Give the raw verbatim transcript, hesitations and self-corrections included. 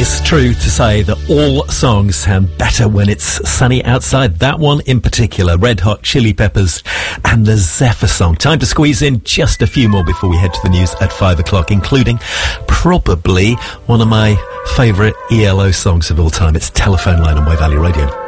It's true to say that all songs sound better when it's sunny outside. That one in particular, Red Hot Chili Peppers and the Zephyr Song. Time to squeeze in just a few more before we head to the news at five o'clock, including probably one of my favourite E L O songs of all time. It's Telephone Line on My Valley Radio.